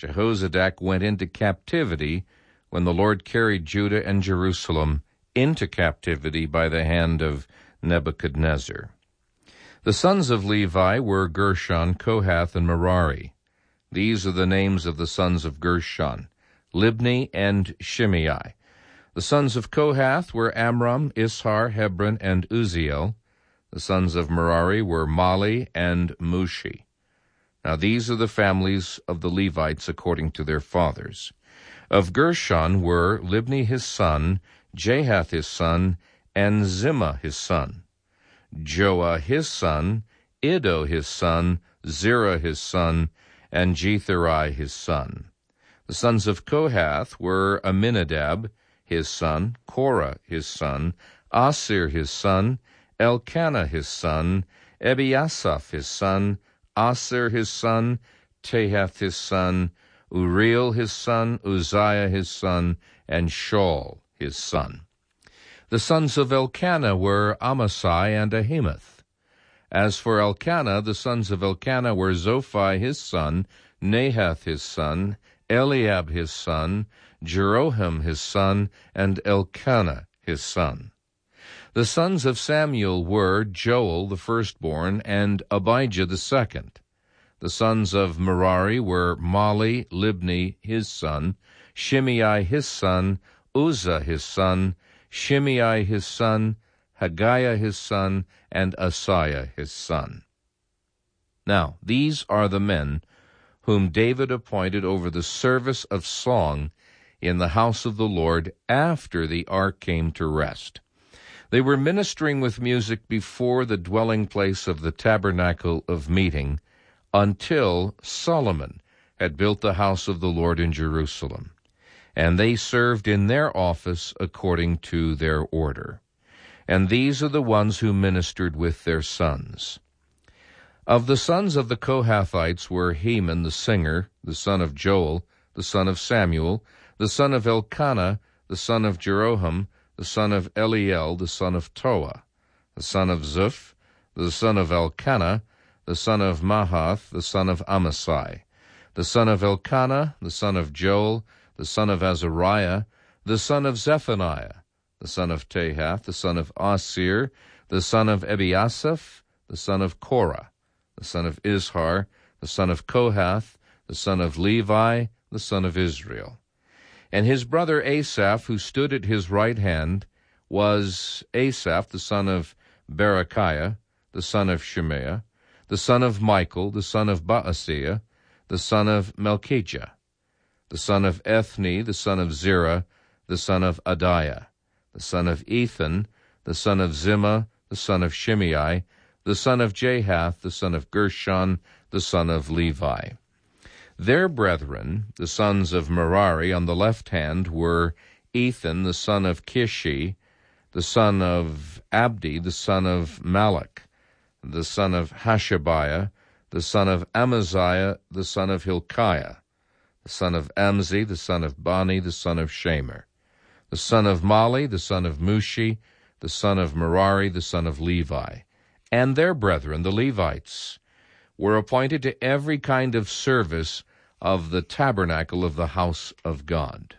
Jehozadak went into captivity when the Lord carried Judah and Jerusalem into captivity by the hand of Nebuchadnezzar. The sons of Levi were Gershon, Kohath, and Merari. These are the names of the sons of Gershon, Libni and Shimei. The sons of Kohath were Amram, Ishar, Hebron, and Uzziel. The sons of Merari were Mali and Mushi. Now these are the families of the Levites according to their fathers. Of Gershon were Libni his son, Jahath his son, and Zimmah his son. Joah his son, Iddo his son, Zerah his son, and Jetherai his son. The sons of Kohath were Aminadab his son, Korah his son, Asir his son, Elkanah his son, Ebiasaph his son, Asir his son, Tahath his son, Uriel his son, Uzziah his son, and Shaul his son. The sons of Elkanah were Amasai and Ahimoth. As for Elkanah, the sons of Elkanah were Zophai his son, Nahath his son, Eliab his son, Jeroham his son, and Elkanah his son. The sons of Samuel were Joel the firstborn, and Abijah the second. The sons of Merari were Mali, Libni his son, Shimei his son, Uzzah his son, Shimei his son, Haggiah his son, and Asaiah his son. Now these are the men whom David appointed over the service of song in the house of the Lord after the ark came to rest. They were ministering with music before the dwelling place of the tabernacle of meeting until Solomon had built the house of the Lord in Jerusalem. And they served in their office according to their order. And these are the ones who ministered with their sons. Of the sons of the Kohathites were Heman the singer, the son of Joel, the son of Samuel, the son of Elkanah, the son of Jeroham, the son of Eliel, the son of Toah, the son of Zuph, the son of Elkanah, the son of Mahath, the son of Amasai, the son of Elkanah, the son of Joel, the son of Azariah, the son of Zephaniah, the son of Tahath, the son of Asir, the son of Ebiasaph, the son of Korah, the son of Izhar, the son of Kohath, the son of Levi, the son of Israel. And his brother Asaph, who stood at his right hand, was Asaph, the son of Berechiah, the son of Shemaiah, the son of Michael, the son of Baaseiah, the son of Melchijah, the son of Ethni, the son of Zerah, the son of Adiah, the son of Ethan, the son of Zimmah, the son of Shimei, the son of Jahath, the son of Gershon, the son of Levi. Their brethren, the sons of Merari, on the left hand were Ethan, the son of Kishi, the son of Abdi, the son of Malach, the son of Hashabiah, the son of Amaziah, the son of Hilkiah, the son of Amzi, the son of Bani, the son of Shamer, the son of Mali, the son of Mushi, the son of Merari, the son of Levi. And their brethren, the Levites, were appointed to every kind of service of the tabernacle of the house of God.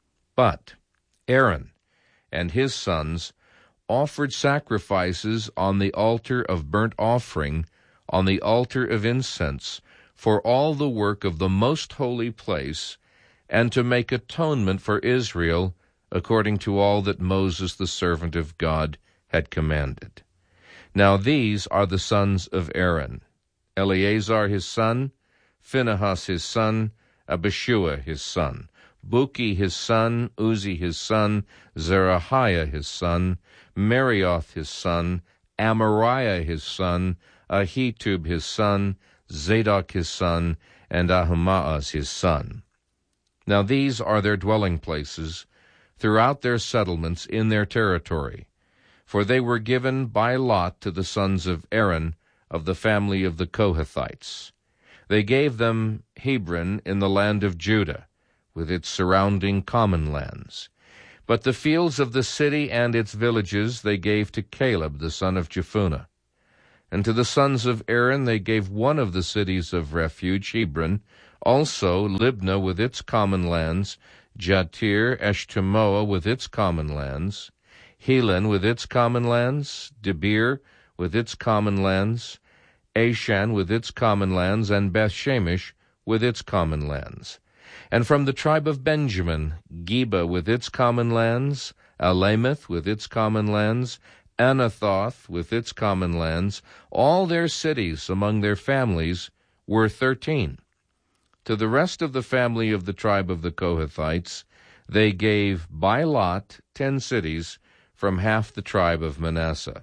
But Aaron and his sons offered sacrifices on the altar of burnt offering, on the altar of incense, for all the work of the most holy place, and to make atonement for Israel, according to all that Moses the servant of God had commanded. Now these are the sons of Aaron: Eleazar his son, Phinehas his son, Abishua his son, Buki his son, Uzi his son, Zerahiah his son, Marioth his son, Amariah his son, Ahitub his son, Zadok his son, and Ahimaaz his son. Now these are their dwelling places throughout their settlements in their territory, for they were given by lot to the sons of Aaron of the family of the Kohathites. They gave them Hebron in the land of Judah, with its surrounding common lands. But the fields of the city and its villages they gave to Caleb the son of Jephunneh. And to the sons of Aaron they gave one of the cities of refuge, Hebron, Also Libnah with its common lands, Jatir, Eshtemoa with its common lands, Helon with its common lands, Debir with its common lands, Ashan with its common lands, and Bethshemesh with its common lands. And from the tribe of Benjamin, Geba with its common lands, Alameth with its common lands, Anathoth with its common lands, all their cities among their families were 13. To the rest of the family of the tribe of the Kohathites they gave by lot 10 cities from half the tribe of Manasseh.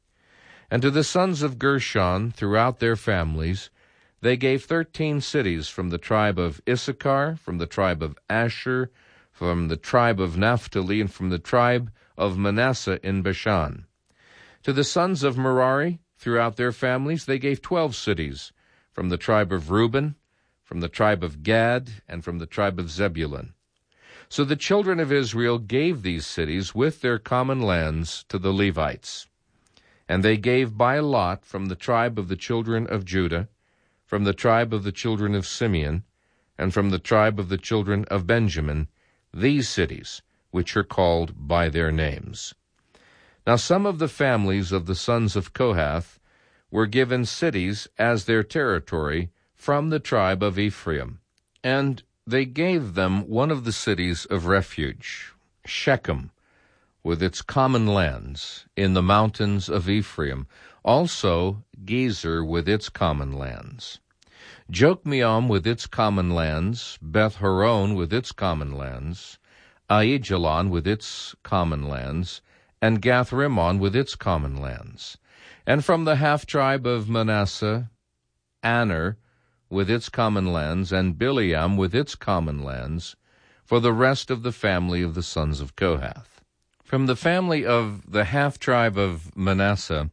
And to the sons of Gershon throughout their families they gave 13 cities from the tribe of Issachar, from the tribe of Asher, from the tribe of Naphtali, and from the tribe of Manasseh in Bashan. To the sons of Merari throughout their families they gave 12 cities from the tribe of Reuben, from the tribe of Gad, and from the tribe of Zebulun. So the children of Israel gave these cities with their common lands to the Levites. And they gave by lot from the tribe of the children of Judah, from the tribe of the children of Simeon, and from the tribe of the children of Benjamin, these cities, which are called by their names. Now some of the families of the sons of Kohath were given cities as their territory from the tribe of Ephraim, and they gave them one of the cities of refuge, Shechem, with its common lands in the mountains of Ephraim, also Gezer with its common lands, Jokmeam with its common lands, Beth-horon with its common lands, Aijalon with its common lands, and Gath-rimmon with its common lands. And from the half-tribe of Manasseh, Aner with its common lands, and Bileam with its common lands, for the rest of the family of the sons of Kohath. From the family of the half-tribe of Manasseh,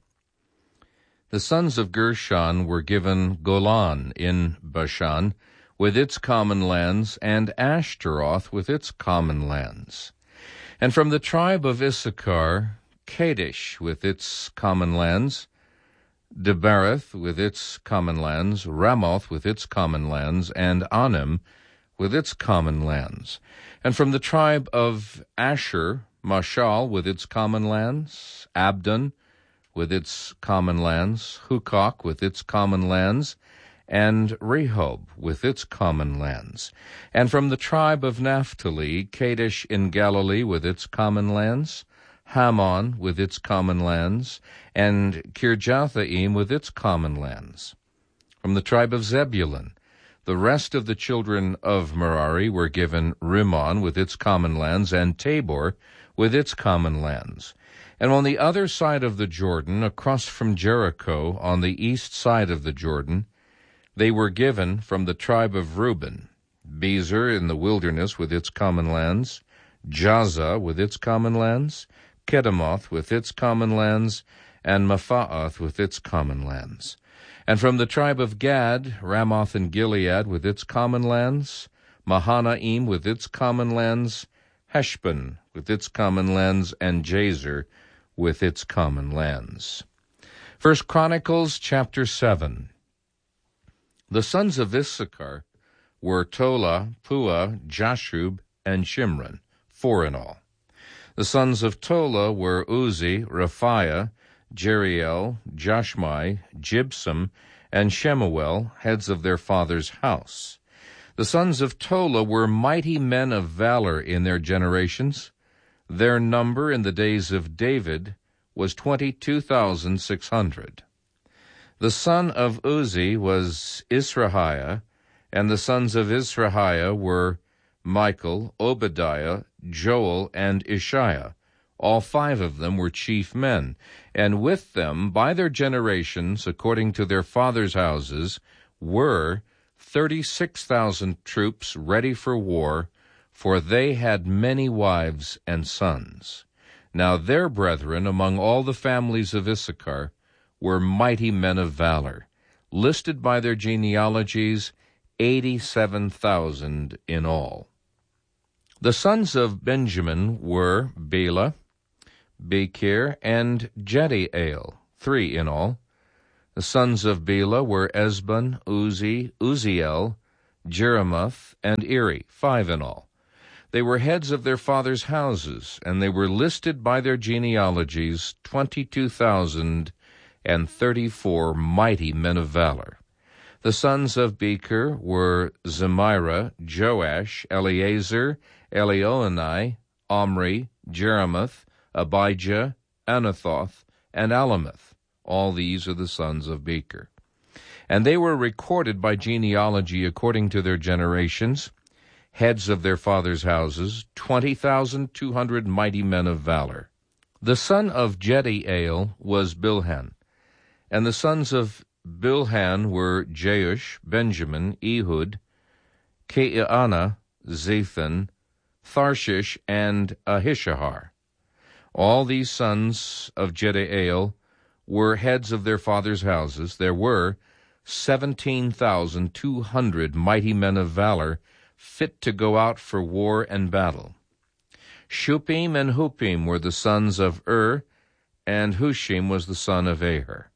the sons of Gershon were given Golan in Bashan with its common lands, and Ashtaroth with its common lands. And from the tribe of Issachar, Kadesh with its common lands, Debareth with its common lands, Ramoth with its common lands, and Anim with its common lands. And from the tribe of Asher, Mashal with its common lands, Abdon with its common lands, Hukok with its common lands, and Rehob with its common lands. And from the tribe of Naphtali, Kadesh in Galilee with its common lands, Hammon with its common lands, and Kirjathaim with its common lands. From the tribe of Zebulun, the rest of the children of Merari were given Rimmon with its common lands, and Tabor with its common lands. And on the other side of the Jordan, across from Jericho, on the east side of the Jordan, they were given from the tribe of Reuben, Bezer in the wilderness with its common lands, Jaza with its common lands, Kedemoth with its common lands, and Mephaath with its common lands. And from the tribe of Gad, Ramoth and Gilead with its common lands, Mahanaim with its common lands, Heshbon with its common lands, and Jazer with its common lands. 1 Chronicles chapter 7. The sons of Issachar were Tola, Puah, Jashub, and Shimron, 4 in all. The sons of Tola were Uzi, Raphiah, Jeriel, Jashmai, Jibsam, and Shemuel, heads of their father's house. The sons of Tola were mighty men of valor in their generations. Their number in the days of David was 22,600. The son of Uzi was Israhiah, and the sons of Israhiah were Michael, Obadiah, Joel, and Ishiah. All 5 of them were chief men, and with them, by their generations, according to their fathers' houses, were 36,000 troops ready for war, for they had many wives and sons. Now their brethren among all the families of Issachar were mighty men of valor, listed by their genealogies, 87,000 in all. The sons of Benjamin were Bela, Bekir, and Jediael, 3 in all. The sons of Bela were Esbon, Uzi, Uziel, Jeremoth, and Eri, 5 in all. They were heads of their fathers' houses, and they were listed by their genealogies, 22,034 mighty men of valor. The sons of Becher were Zemira, Joash, Eleazar, Elioenai, Omri, Jeremoth, Abijah, Anathoth, and Alameth. All these are the sons of Becher. And they were recorded by genealogy according to their generations, heads of their fathers' houses, 20,200 mighty men of valor. The son of Jediael was Bilhan, and the sons of Bilhan were Jeush, Benjamin, Ehud, Keanah, Zethan, Tharshish, and Ahishahar. All these sons of Jediael were heads of their fathers' houses. There were 17,200 mighty men of valor, fit to go out for war and battle. Shuppim and Huppim were the sons of and Hushim was the son of Aher.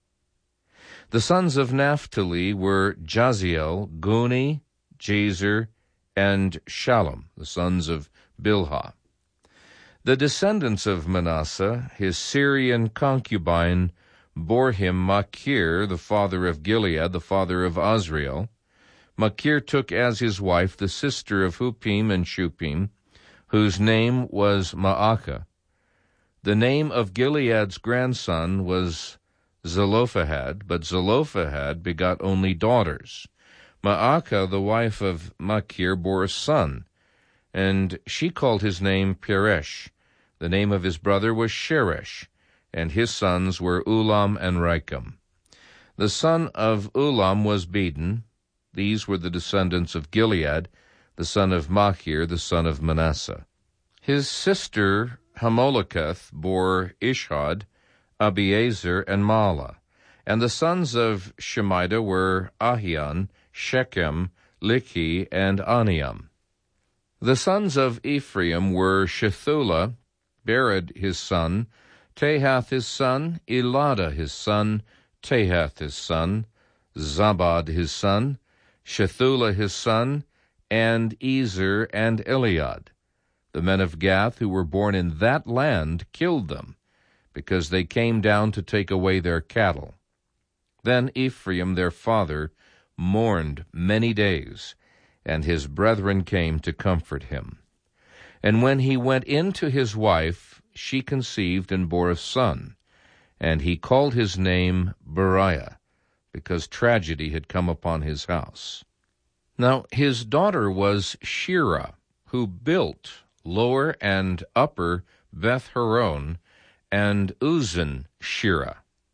The sons of Naphtali were Jaziel, Guni, Jezer, and Shallum, the sons of Bilhah. The descendants of Manasseh, his Syrian concubine, bore him Machir, the father of Gilead, the father of Azriel. Machir took as his wife the sister of Huppim and Shuppim, whose name was Maacah. The name of Gilead's grandson was Zelophehad, but Zelophehad begot only daughters. Maacah, the wife of Machir, bore a son, and she called his name Peresh. The name of his brother was Sheresh, and his sons were Ulam and Recham. The son of Ulam was Beden. These were the descendants of Gilead, the son of Machir, the son of Manasseh. His sister Hamoleketh bore Ishhod, Abiezer, and Mahlah. And the sons of Shemida were Ahian, Shechem, Likhi, and Aniam. The sons of Ephraim were Shethullah, Bered his son, Tahath his son, Elada his son, Tahath his son, Zabad his son, Shethullah his son, and Ezer and Eliad. The men of Gath who were born in that land killed them, because they came down to take away their cattle. Then Ephraim their father mourned many days, and his brethren came to comfort him. And when he went in to his wife, she conceived and bore a son, and he called his name Beriah, because tragedy had come upon his house. Now his daughter was Shirah, who built Lower and Upper Beth-horon and Uzan Shirah.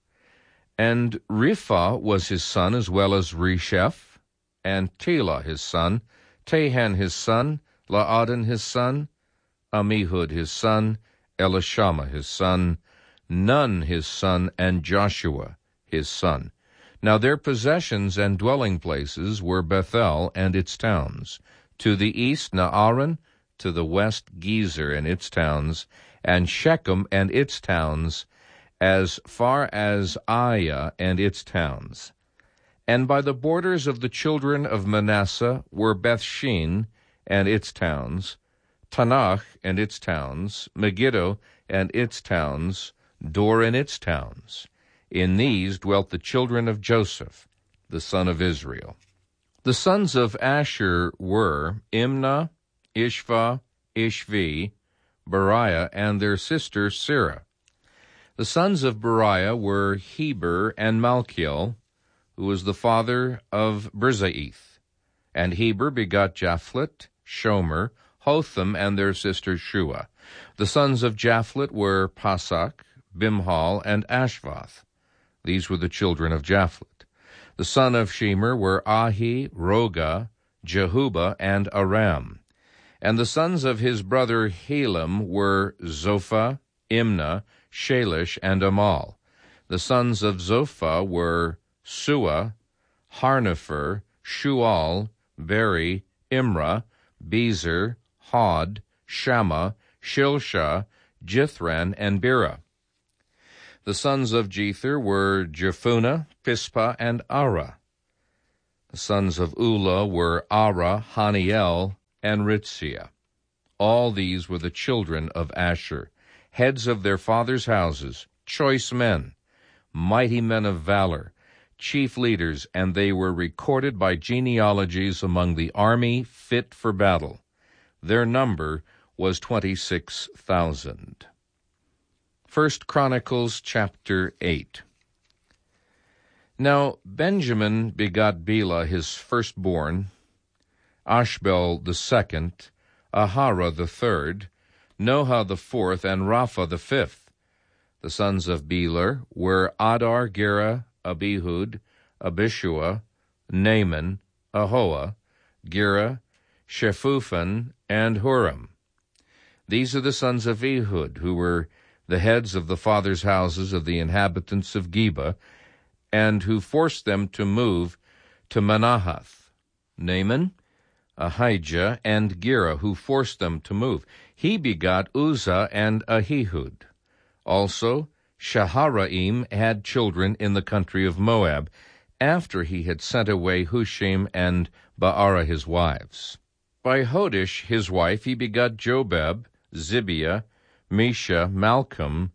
And Riphah was his son, as well as Resheph, and Telah his son, Tahan his son, Laadan his son, Amihud his son, Elishama his son, Nun his son, and Joshua his son. Now their possessions and dwelling places were Bethel and its towns, to the east Naaran, to the west Gezer and its towns, and Shechem and its towns, as far as Aiah and its towns. And by the borders of the children of Manasseh were Bethshean and its towns, Tanach and its towns, Megiddo and its towns, Dor and its towns. In these dwelt the children of Joseph, the son of Israel. The sons of Asher were Imnah, Ishvah, Ishvi, Beriah, and their sister Sarah. The sons of Beriah were Heber and Malchiel, who was the father of Birzaith. And Heber begot Japhlet, Shomer, Hotham, and their sister Shua. The sons of Japhlet were Pasak, Bimhal, and Ashvath. These were the children of Japhlet. The son of Shemer were Ahi, Roga, Jehuba, and Aram. And the sons of his brother Helam were Zophah, Imnah, Shalish, and Amal. The sons of Zophah were Sua, Harnepher, Shual, Beri, Imrah, Bezer, Hod, Shammah, Shilshah, Jithran, and Bera. The sons of Jether were Jephunneh, Pispa, and Ara. The sons of Ulla were Ara, Haniel, and Ritzia. All these were the children of Asher, heads of their fathers' houses, choice men, mighty men of valor, chief leaders, and they were recorded by genealogies among the army fit for battle. Their number was 26,000. 1 Chronicles chapter 8. Now Benjamin begot Bela his firstborn, Ashbel the second, Ahara the third, Noha the fourth, and Rapha the fifth. The sons of Beler were Adar, Gera, Abihud, Abishua, Naaman, Ahoa, Gera, Shephupan, and Huram. These are the sons of Ehud, who were the heads of the fathers' houses of the inhabitants of Geba, and who forced them to move to Manahath. Naaman, Ahijah, and Gera, who forced them to move. He begot Uzzah and Ahihud. Also, Shaharaim had children in the country of Moab, after he had sent away Hushim and Baara his wives. By Hodish his wife he begot Jobab, Zibiah, Mesha, Malcolm,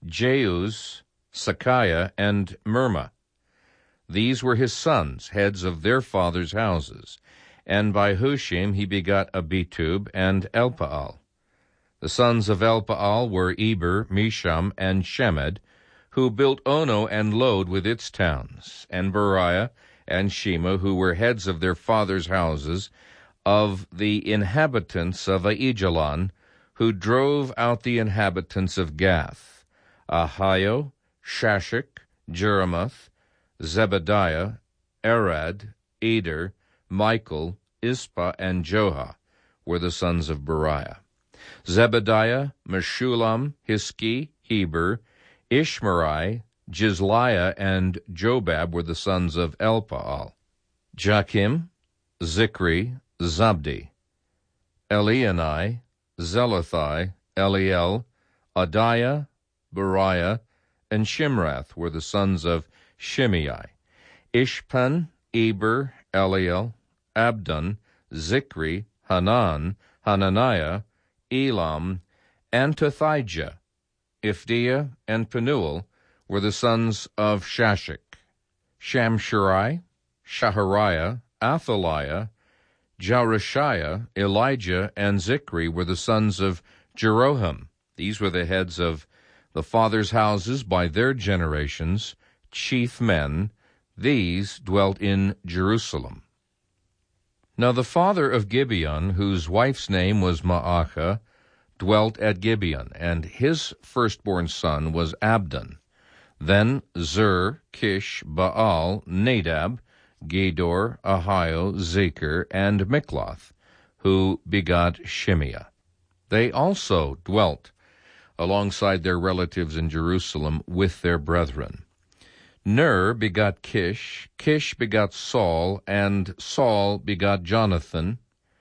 Jeuz, Sakiah, and Mirma. These were his sons, heads of their fathers' houses. And by Hushim he begot Abitub and Elpaal. The sons of Elpaal were Eber, Misham, and Shemed, who built Ono and Lod with its towns, and Beriah and Shema, who were heads of their fathers' houses, of the inhabitants of Aijalon, who drove out the inhabitants of Gath, Ahio, Shashak, Jeremoth, Zebediah, Arad, Eder, Michael, Ispa, and Joha were the sons of Beriah. Zebediah, Meshullam, Hiski, Heber, Ishmerai, Jizliah, and Jobab were the sons of Elpaal. Jachim, Zikri, Zabdi, Elionai, Zelathai, Eliel, Adiah, Beriah, and Shimrath were the sons of Shimei. Ishpan, Eber, Eliel, Abdon, Zikri, Hanan, Hananiah, Elam, and Tothijah, Ifdiah, and Penuel were the sons of Shashak. Shamsherai, Shahariah, Athaliah, Jarishiah, Elijah, and Zikri were the sons of Jeroham. These were the heads of the fathers' houses by their generations, chief men. These dwelt in Jerusalem. Now the father of Gibeon, whose wife's name was Maachah, dwelt at Gibeon, and his firstborn son was Abdon. Then Zur, Kish, Baal, Nadab, Gedor, Ahio, Zechar, and Mikloth, who begot Shimeah. They also dwelt alongside their relatives in Jerusalem with their brethren. Ner begot Kish, Kish begot Saul, and Saul begot Jonathan,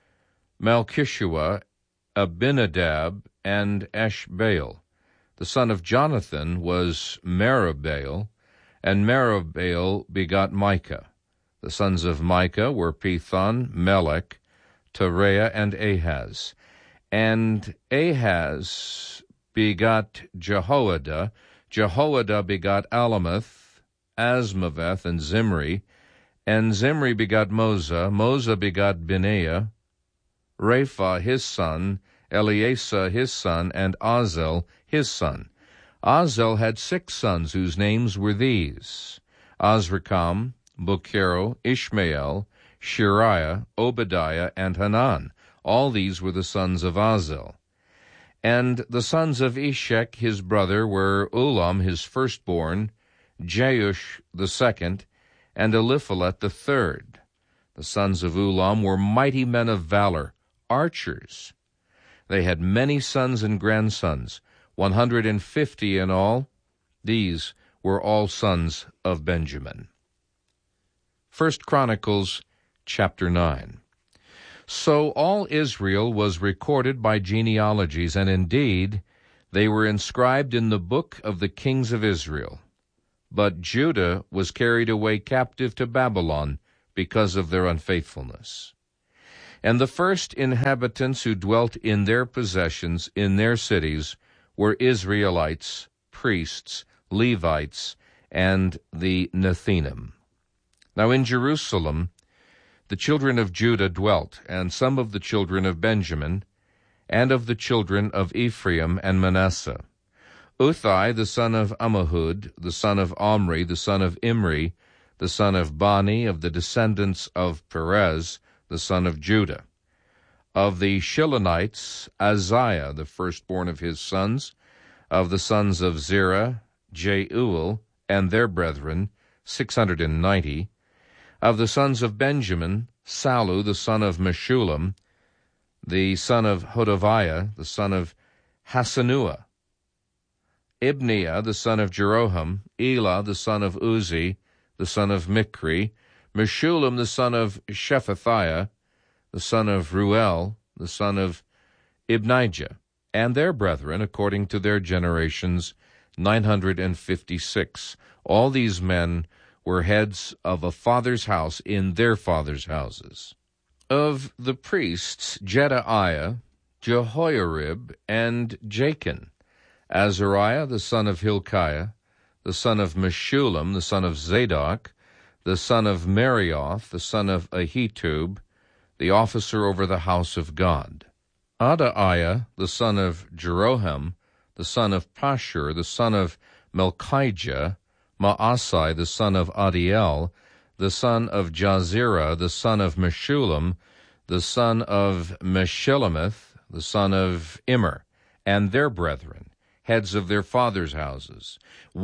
Malchishua, Abinadab, and Ashbaal. The son of Jonathan was Meribbaal, and Meribbaal begot Micah. The sons of Micah were Pithon, Melech, Tereah, and Ahaz. And Ahaz begot Jehoiada. Jehoiada begot Alamoth, Asmaveth, and Zimri. And Zimri begot Moza. Moza begot Binea, Rapha his son, Eleasa his son, and Azel his son. Azel had 6 sons, whose names were these: Azrikam, Bochero, Ishmael, Shariah, Obadiah, and Hanan. All these were the sons of Azel. And the sons of Eshek his brother were Ulam his firstborn, Jeush the second, and Eliphalet the third. The sons of Ulam were mighty men of valor, archers. They had many sons and grandsons, 150 in all. These were all sons of Benjamin. 1 Chronicles chapter 9. So all Israel was recorded by genealogies, and indeed they were inscribed in the book of the kings of Israel. But Judah was carried away captive to Babylon because of their unfaithfulness. And the first inhabitants who dwelt in their possessions in their cities were Israelites, priests, Levites, and the Nethinim. Now in Jerusalem the children of Judah dwelt, and some of the children of Benjamin, and of the children of Ephraim and Manasseh. Uthai the son of Ammihud, the son of Omri, the son of Imri, the son of Bani, of the descendants of Perez, the son of Judah. Of the Shilonites, Azariah, the firstborn of his sons. Of the sons of Zerah, Jeuel, and their brethren, 690. Of the sons of Benjamin, Sallu, the son of Meshullam, the son of Hodaviah, the son of Hasanua. Ibniah, the son of Jeroham, Elah, the son of Uzi, the son of Mikri, Meshullam, the son of Shephathiah, the son of Ruel, the son of Ibnijah, and their brethren, according to their generations, 956. All these men were heads of a father's house in their father's houses. Of the priests, Jedaiah, Jehoiarib, and Jachin, Azariah, the son of Hilkiah, the son of Meshullam, the son of Zadok, the son of Merioth, the son of Ahitub, the officer over the house of God. Adaiah, the son of Jeroham, the son of Pashur, the son of Melchijah, Maasai, the son of Adiel, the son of Jazirah, the son of Meshullam, the son of Meshillemith, the son of Immer, and their brethren, heads of their fathers' houses,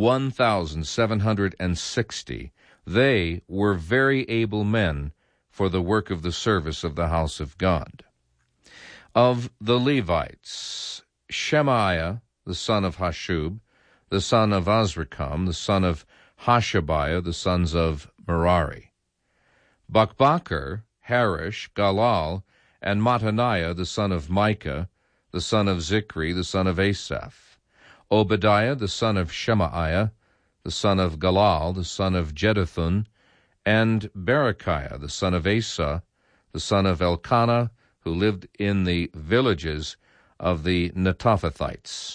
1,760. They were very able men for the work of the service of the house of God. Of the Levites, Shemaiah, the son of Hashub, the son of Azrikam, the son of Hashabiah, the sons of Merari. Bakbakkar, Harish, Galal, and Mattaniah, the son of Micah, the son of Zikri, the son of Asaph. Obadiah, the son of Shemaiah, the son of Galal, the son of Jeduthun, and Berechiah, the son of Asa, the son of Elkanah, who lived in the villages of the Netophathites.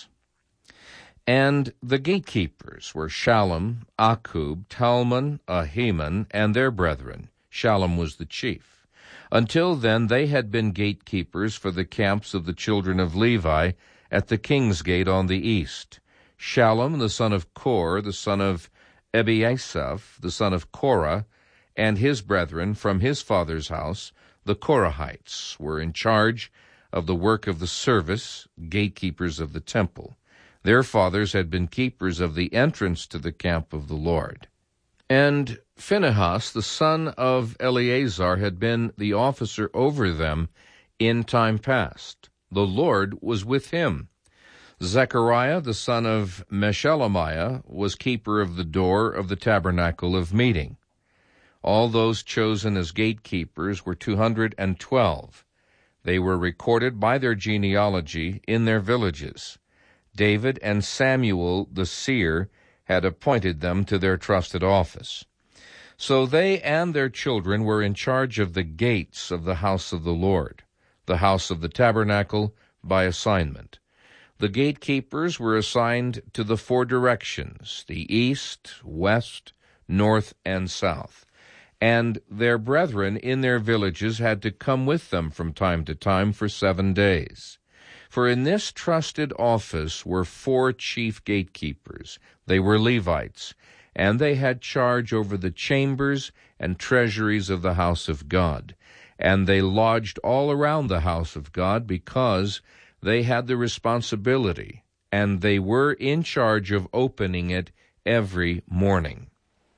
And the gatekeepers were Shallum, Akub, Talmon, Ahiman, and their brethren. Shallum was the chief. Until then they had been gatekeepers for the camps of the children of Levi at the king's gate on the east. Shallum, the son of Kor, the son of Ebiasaph, the son of Korah, and his brethren from his father's house, the Korahites, were in charge of the work of the service, gatekeepers of the temple. Their fathers had been keepers of the entrance to the camp of the Lord. And Phinehas, the son of Eleazar, had been the officer over them in time past. The Lord was with him. Zechariah, the son of Meshelemiah, was keeper of the door of the tabernacle of meeting. All those chosen as gatekeepers were 212. They were recorded by their genealogy in their villages. David and Samuel the seer had appointed them to their trusted office. So they and their children were in charge of the gates of the house of the Lord, the house of the tabernacle, by assignment. The gatekeepers were assigned to the 4 directions, the east, west, north, and south. And their brethren in their villages had to come with them from time to time for 7 days. For in this trusted office were 4 chief gatekeepers. They were Levites, and they had charge over the chambers and treasuries of the house of God. And they lodged all around the house of God because they had the responsibility, and they were in charge of opening it every morning.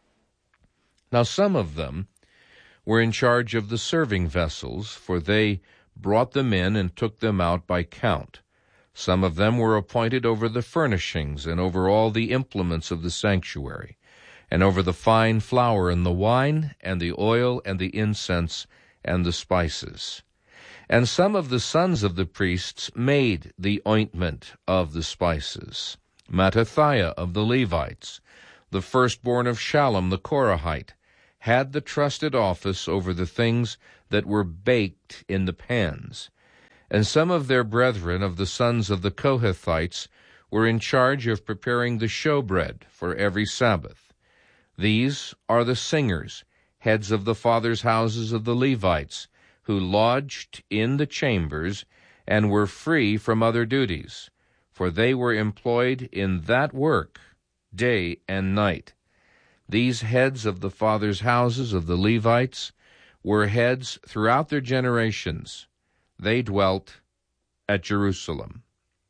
Now some of them were in charge of the serving vessels, for they brought them in and took them out by count. Some of them were appointed over the furnishings and over all the implements of the sanctuary, and over the fine flour and the wine and the oil and the incense and the spices. And some of the sons of the priests made the ointment of the spices. Mattathiah of the Levites, the firstborn of Shallum the Korahite, had the trusted office over the things that were baked in the pans. And some of their brethren of the sons of the Kohathites were in charge of preparing the showbread for every Sabbath. These are the singers, heads of the fathers' houses of the Levites, who lodged in the chambers and were free from other duties, for they were employed in that work day and night. These heads of the fathers' houses of the Levites were heads throughout their generations. They dwelt at Jerusalem.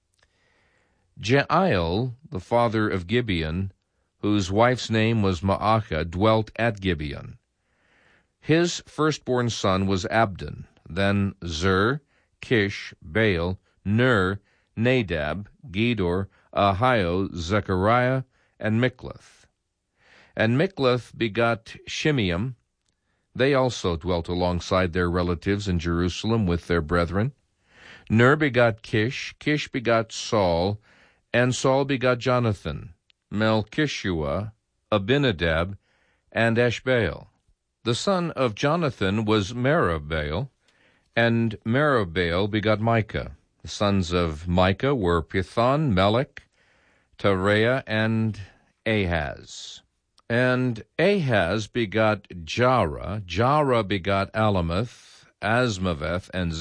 Jeiel, the father of Gibeon, whose wife's name was Maacah, dwelt at Gibeon. His firstborn son was Abdon, then Zur, Kish, Baal, Ner, Nadab, Gedor, Ahio, Zechariah, and Mikloth. And Mikloth begot Shimeam. They also dwelt alongside their relatives in Jerusalem with their brethren. Ner begot Kish, Kish begot Saul, and Saul begot Jonathan, Melchishua, Abinadab, and Ashbaal. The son of Jonathan was Meribbaal, and Meribbaal begot Micah. The sons of Micah were Pithon, Melech, Tareah, and Ahaz. And Ahaz begot Jarah, Jarah begot Alamoth, Asmaveth, and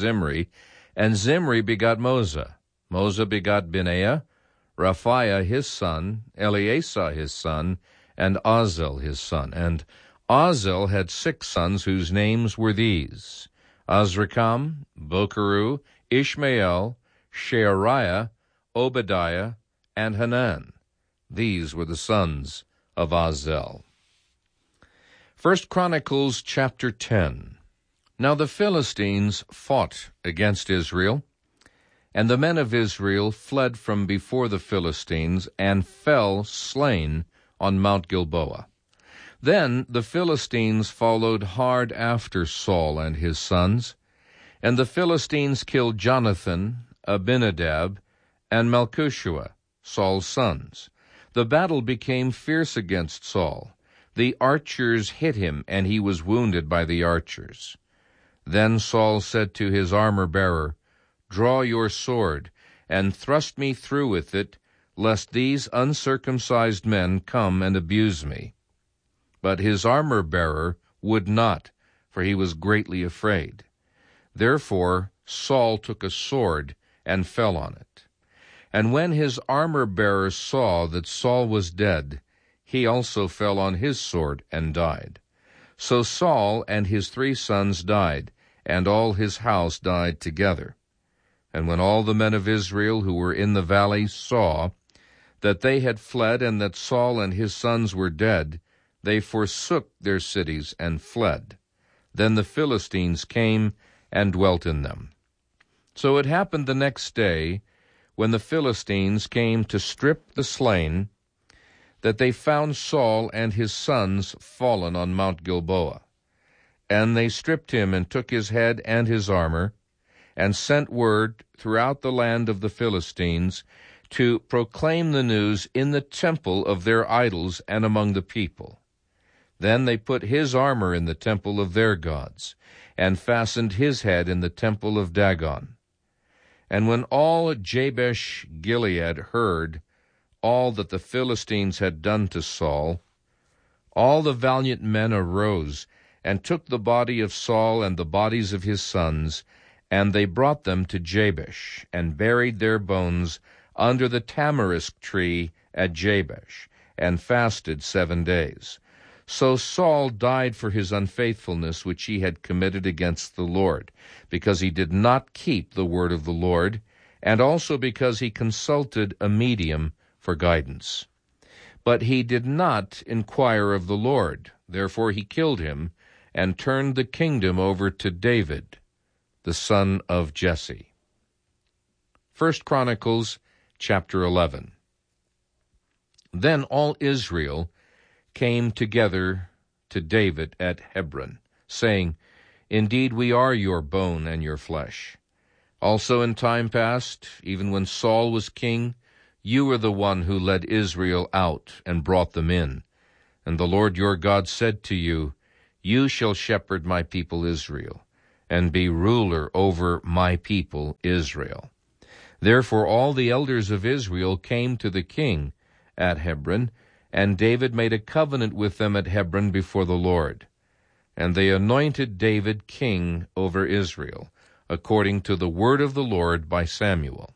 Zimri begot Moza. Moza begot Benaiah, Raphiah his son, Eleasah his son, and Azel his son. And Azel had 6 sons whose names were these: Azrikam, Bokeru, Ishmael, Sheariah, Obadiah, and Hanan. These were the sons of Azel. 1 Chronicles chapter 10. Now the Philistines fought against Israel, and the men of Israel fled from before the Philistines and fell slain on Mount Gilboa. Then the Philistines followed hard after Saul and his sons, and the Philistines killed Jonathan, Abinadab, and Melchishua, Saul's sons. The battle became fierce against Saul. The archers hit him, and he was wounded by the archers. Then Saul said to his armor-bearer, "Draw your sword, and thrust me through with it, lest these uncircumcised men come and abuse me." But his armor-bearer would not, for he was greatly afraid. Therefore Saul took a sword and fell on it. And when his armor-bearer saw that Saul was dead, he also fell on his sword and died. So Saul and his 3 sons died, and all his house died together. And when all the men of Israel who were in the valley saw that they had fled and that Saul and his sons were dead, they forsook their cities and fled. Then the Philistines came and dwelt in them. So it happened the next day, when the Philistines came to strip the slain, that they found Saul and his sons fallen on Mount Gilboa. And they stripped him and took his head and his armor, and sent word throughout the land of the Philistines to proclaim the news in the temple of their idols and among the people. Then they put his armor in the temple of their gods, and fastened his head in the temple of Dagon. And when all Jabesh Gilead heard all that the Philistines had done to Saul, all the valiant men arose and took the body of Saul and the bodies of his sons, and they brought them to Jabesh, and buried their bones under the tamarisk tree at Jabesh, and fasted 7 days. So Saul died for his unfaithfulness which he had committed against the Lord, because he did not keep the word of the Lord, and also because he consulted a medium for guidance. But he did not inquire of the Lord. Therefore he killed him, and turned the kingdom over to David, the son of Jesse. 1 Chronicles chapter 11. Then all Israel came together to David at Hebron, saying, "Indeed, we are your bone and your flesh. Also in time past, even when Saul was king, you were the one who led Israel out and brought them in. And the Lord your God said to you, You shall shepherd my people Israel, and be ruler over my people Israel. Therefore all the elders of Israel came to the king at Hebron, and David made a covenant with them at Hebron before the Lord. And they anointed David king over Israel, according to the word of the Lord by Samuel.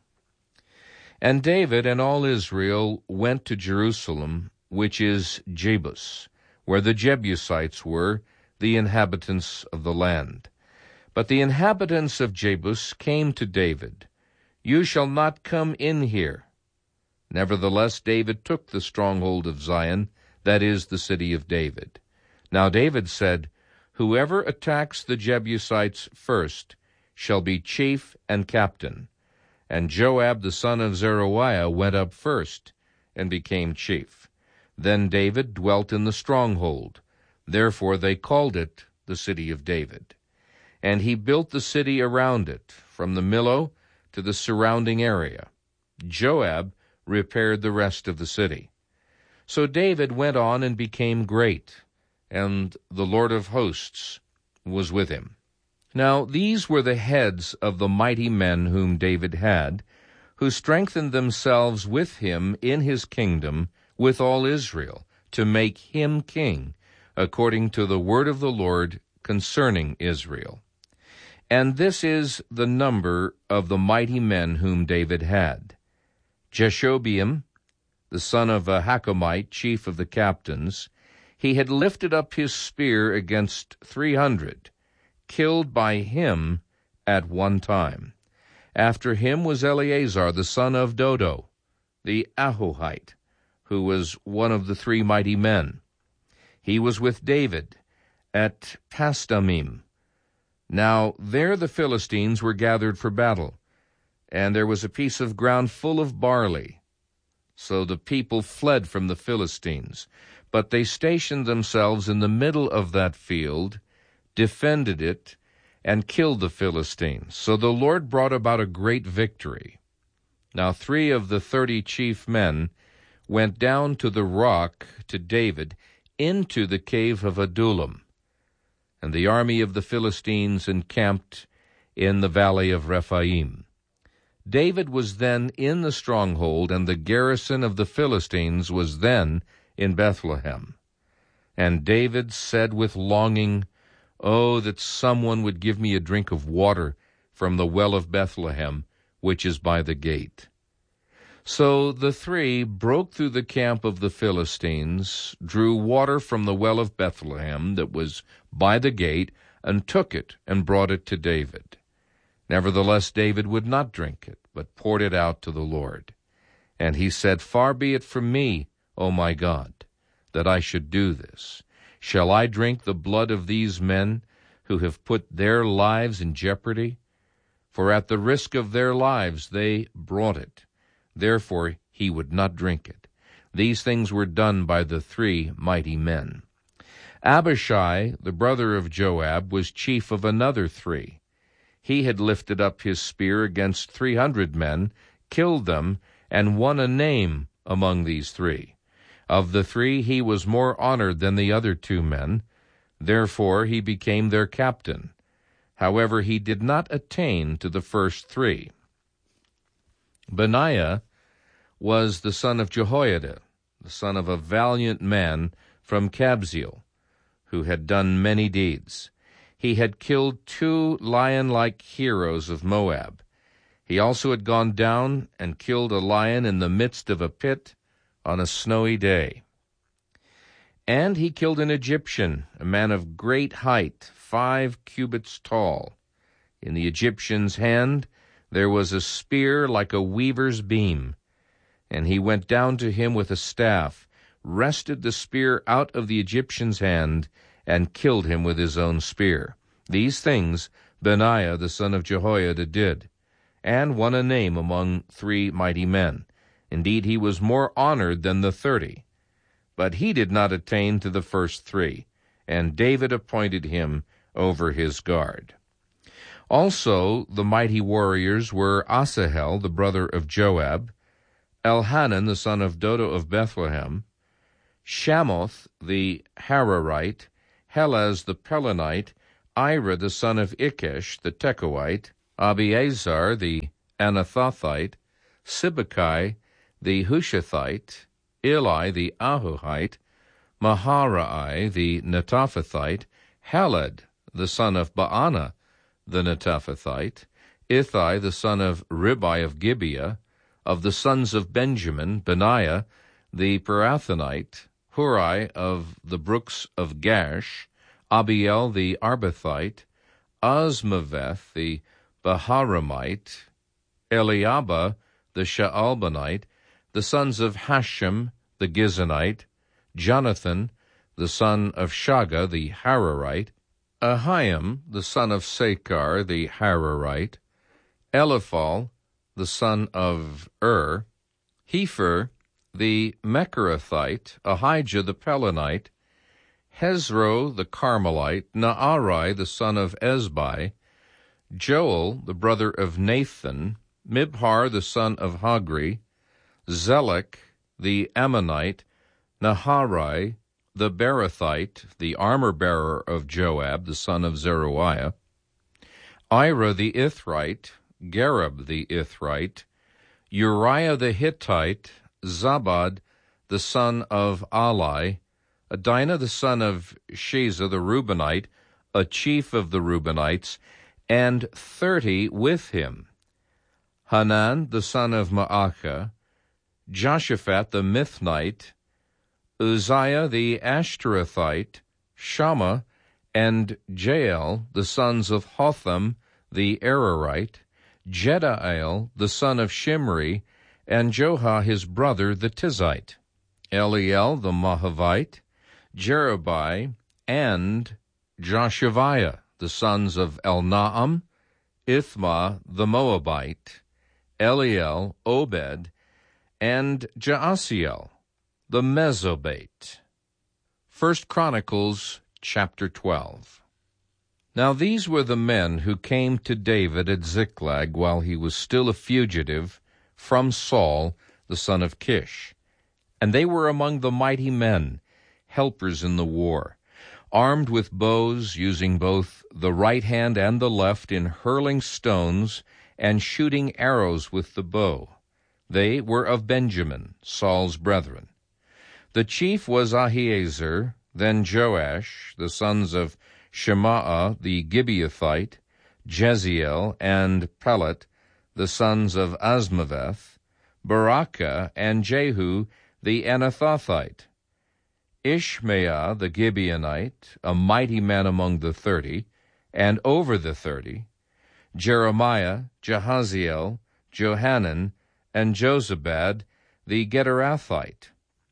And David and all Israel went to Jerusalem, which is Jebus, where the Jebusites were, the inhabitants of the land. But the inhabitants of Jebus came to David, You shall not come in here. Nevertheless David took the stronghold of Zion, that is, the city of David. Now David said, Whoever attacks the Jebusites first shall be chief and captain. And Joab the son of Zeruiah went up first, and became chief. Then David dwelt in the stronghold. Therefore they called it the city of David. And he built the city around it, from the Millo to the surrounding area. Joab repaired the rest of the city. So David went on and became great, and the Lord of hosts was with him. Now these were the heads of the mighty men whom David had, who strengthened themselves with him in his kingdom with all Israel, to make him king, according to the word of the Lord concerning Israel. And this is the number of the mighty men whom David had. Jeshobeam, the son of a Hakamite, chief of the captains, he had lifted up his spear against 300, killed by him at one time. After him was Eleazar, the son of Dodo, the Ahohite, who was one of the 3 mighty men. He was with David at Pasdamim. Now there the Philistines were gathered for battle, and there was a piece of ground full of barley. So the people fled from the Philistines, but they stationed themselves in the middle of that field, defended it, and killed the Philistines. So the Lord brought about a great victory. Now 3 of the 30 chief men went down to the rock to David into the cave of Adullam, and the army of the Philistines encamped in the valley of Rephaim. David was then in the stronghold, and the garrison of the Philistines was then in Bethlehem. And David said with longing, Oh, that someone would give me a drink of water from the well of Bethlehem, which is by the gate. So the 3 broke through the camp of the Philistines, drew water from the well of Bethlehem that was by the gate, and took it and brought it to David. Nevertheless David would not drink it, but poured it out to the Lord. And he said, Far be it from me, O my God, that I should do this. Shall I drink the blood of these men who have put their lives in jeopardy? For at the risk of their lives they brought it. Therefore he would not drink it. These things were done by the 3 mighty men. Abishai, the brother of Joab, was chief of another 3. He had lifted up his spear against 300 men, killed them, and won a name among these 3. Of the 3 he was more honored than the other 2 men. Therefore he became their captain. However, he did not attain to the first 3. Benaiah was the son of Jehoiada, the son of a valiant man from Kabzeel, who had done many deeds. He had killed 2 lion-like heroes of Moab. He also had gone down and killed a lion in the midst of a pit on a snowy day. And he killed an Egyptian, a man of great height, 5 cubits tall. In the Egyptian's hand there was a spear like a weaver's beam, and he went down to him with a staff, wrested the spear out of the Egyptian's hand, and killed him with his own spear. These things Benaiah the son of Jehoiada did, and won a name among 3 mighty men. Indeed, he was more honored than the 30. But he did not attain to the first 3, and David appointed him over his guard. Also the mighty warriors were Asahel, the brother of Joab, Elhanan, the son of Dodo of Bethlehem, Shamoth the Hararite, Helez the Pelonite, Ira the son of Ikesh the Tekoite, Abiezar the Anathothite, Sibbecai the Hushathite, Eli the Ahuhite, Maharai the Netophathite, Heled the son of Baana the Netophathite, Ithai the son of Ribai of Gibeah, of the sons of Benjamin, Benaiah the Pirathonite, Hurai of the brooks of Gash, Abiel the Arbathite, Azmaveth the Baharamite, Eliabah the Shaalbanite, the sons of Hashem the Gizonite, Jonathan the son of Shaga the Hararite, Ahiam the son of Sakar the Hararite, Eliphal the son of Hefer the Mecherathite, Ahijah the Pelonite, Hezro the Carmelite, Naarai the son of Ezbai, Joel the brother of Nathan, Mibhar the son of Hagri, Zelek the Ammonite, Naharai the Berathite, the armor-bearer of Joab the son of Zeruiah, Ira the Ithrite, Gareb the Ithrite, Uriah the Hittite, Zabad the son of Ali, Adinah the son of Sheza the Reubenite, a chief of the Reubenites, and 30 with him, Hanan the son of Maacah, Joshaphat the Mithnite, Uzziah the Ashtarothite, Shammah, and Jael the sons of Hotham the Ararite, Jediael the son of Shimri, and Joha his brother the Tizite, Eliel the Mahavite, Jerubai, and Joshaviah the sons of Elnaam, Ithma the Moabite, Eliel, Obed, and Jaasiel the Mesobate. 1 Chronicles chapter 12. Now these were the men who came to David at Ziklag while he was still a fugitive from Saul the son of Kish. And they were among the mighty men, helpers in the war, armed with bows, using both the right hand and the left in hurling stones and shooting arrows with the bow. They were of Benjamin, Saul's brethren. The chief was Ahiezer, then Joash, the sons of Shemaah the Gibeathite, Jeziel, and Pelet, the sons of Azmaveth, Barakah, and Jehu the Anathothite, Ishmael the Gibeonite, a mighty man among the 30, and over the 30, Jeremiah, Jahaziel, Johanan, and Jozabad the Gederathite,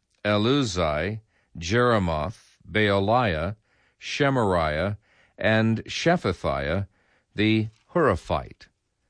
Eluzai, Jeremoth, Baaliah, Shemariah, and Shephathiah the Huraphite,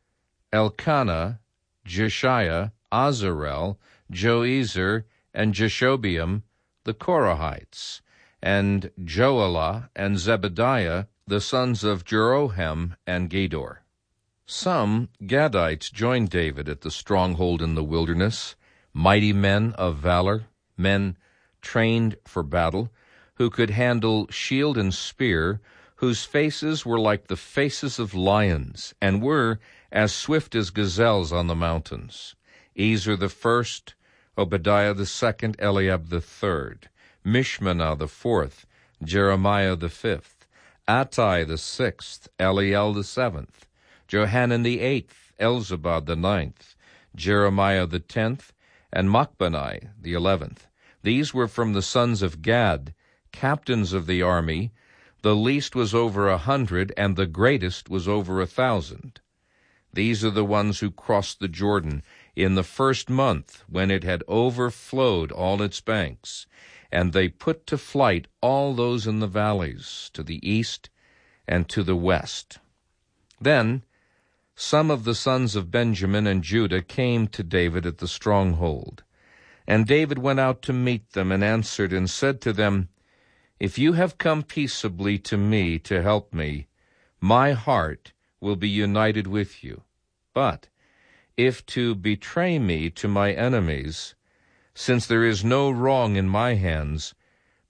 Elkanah, Jeshiah, Azarel, Joezer, and Jeshobeam the Korahites, and Joelah and Zebediah the sons of Jeroham and Gedor. Some Gadites joined David at the stronghold in the wilderness, mighty men of valor, men trained for battle, who could handle shield and spear, whose faces were like the faces of lions, and were as swift as gazelles on the mountains. Ezer the first, Obadiah the second, Eliab the third, Mishmanah the fourth, Jeremiah the fifth, Attai the sixth, Eliel the seventh, Johanan the eighth, Elzabad the ninth, Jeremiah the 10th, and Machbanai the 11th. These were from the sons of Gad, captains of the army. The least was over 100, and the greatest was over 1,000. These are the ones who crossed the Jordan in the first month, when it had overflowed all its banks, and they put to flight all those in the valleys, to the east and to the west. Then some of the sons of Benjamin and Judah came to David at the stronghold. And David went out to meet them, and answered and said to them, If you have come peaceably to me to help me, my heart will be united with you. But if to betray me to my enemies, since there is no wrong in my hands,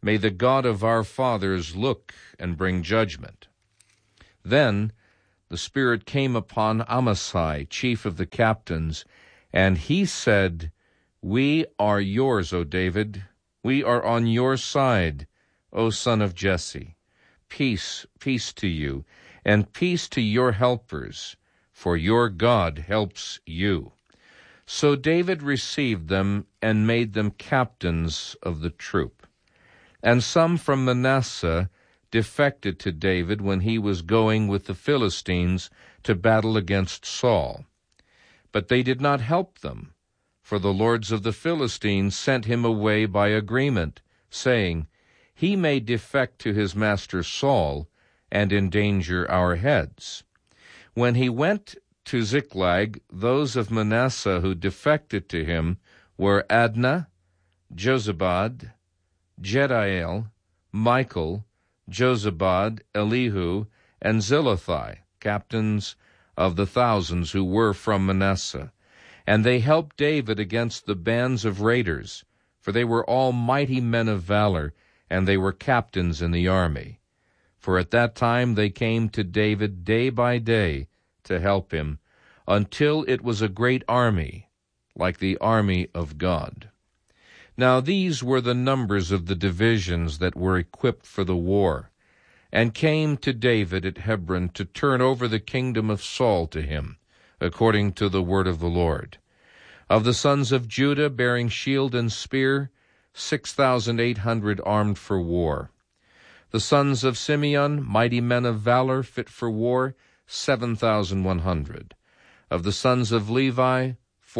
May the God of our fathers look and bring judgment. Then the Spirit came upon Amasai, chief of the captains, and he said, We are yours, O David. We are on your side, O son of Jesse. Peace, peace to you, and peace to your helpers, for your God helps you. So David received them and made them captains of the troop. And some from Manasseh defected to David when he was going with the Philistines to battle against Saul. But they did not help them, for the lords of the Philistines sent him away by agreement, saying, He may defect to his master Saul and endanger our heads. When he went to Ziklag, those of Manasseh who defected to him were Adnah, Jozabad, Jediael, Michael, Jozabad, Elihu, and Zillothai, captains of the thousands who were from Manasseh. And they helped David against the bands of raiders, for they were all mighty men of valor, and they were captains in the army. For at that time they came to David day by day to help him, until it was a great army, like the army of God. Now these were the numbers of the divisions that were equipped for the war, and came to David at Hebron to turn over the kingdom of Saul to him, according to the word of the Lord. Of the sons of Judah, bearing shield and spear, 6,800 armed for war. The sons of Simeon, mighty men of valor, fit for war, 7,100. Of the sons of Levi,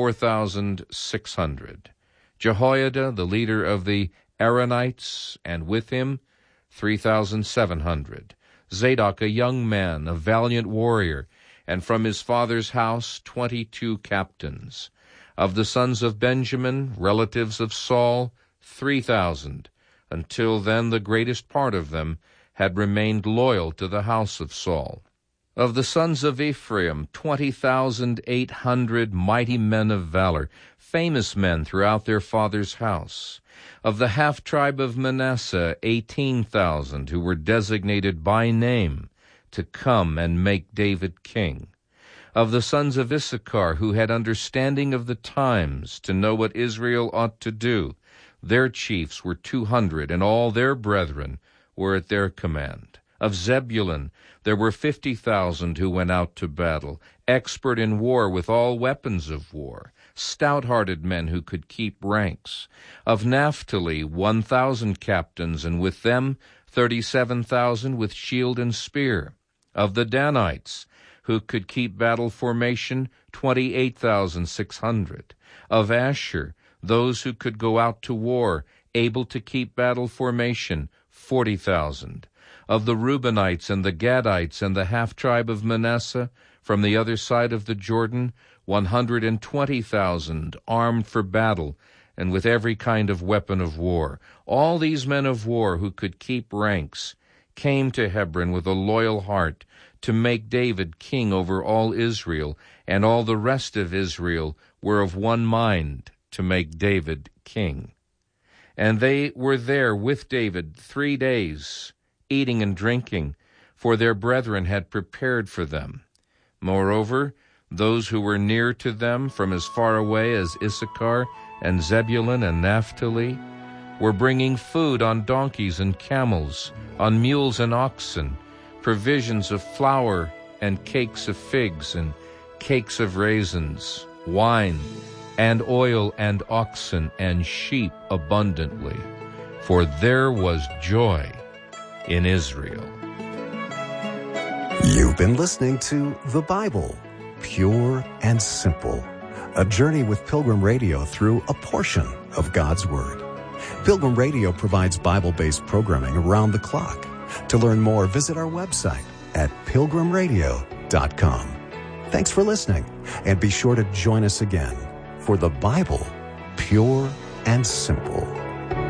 4,600. Jehoiada, the leader of the Aaronites, and with him 3,700. Zadok, a young man, a valiant warrior, and from his father's house 22 captains. Of the sons of Benjamin, relatives of Saul, 3,000. Until then the greatest part of them had remained loyal to the house of Saul. Of the sons of Ephraim, 20,800 mighty men of valor, famous men throughout their father's house. Of the half-tribe of Manasseh, 18,000, who were designated by name to come and make David king. Of the sons of Issachar, who had understanding of the times to know what Israel ought to do, their chiefs were 200, and all their brethren were at their command. Of Zebulun, there were 50,000 who went out to battle, expert in war with all weapons of war, stout-hearted men who could keep ranks. Of Naphtali, 1,000 captains, and with them 37,000 with shield and spear. Of the Danites, who could keep battle formation, 28,600. Of Asher, those who could go out to war, able to keep battle formation, 40,000. Of the Reubenites and the Gadites and the half-tribe of Manasseh, from the other side of the Jordan, 120,000 armed for battle, and with every kind of weapon of war. All these men of war who could keep ranks came to Hebron with a loyal heart to make David king over all Israel, and all the rest of Israel were of one mind to make David king. And they were there with David 3 days, eating and drinking, for their brethren had prepared for them. Moreover, those who were near to them from as far away as Issachar and Zebulun and Naphtali were bringing food on donkeys and camels, on mules and oxen, provisions of flour and cakes of figs and cakes of raisins, wine and oil and oxen and sheep abundantly, for there was joy in Israel. You've been listening to The Bible, Pure and Simple, a journey with Pilgrim Radio through a portion of God's Word. Pilgrim Radio provides Bible-based programming around the clock. To learn more, visit our website at pilgrimradio.com. Thanks for listening, and be sure to join us again for The Bible, Pure and Simple.